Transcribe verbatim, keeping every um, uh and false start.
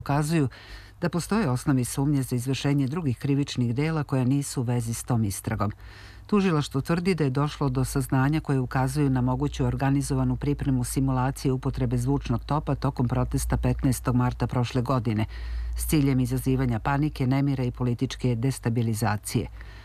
ukazuju da postoje osnovi sumnje za izvršenje drugih krivičnih dela koja nisu u vezi s tom istragom. Tužilaštvo tvrdi da je došlo do saznanja koje ukazuju na moguću organizovanu pripremu simulacije upotrebe zvučnog topa tokom protesta petnaestog marta prošle godine s ciljem izazivanja panike, nemira i političke destabilizacije.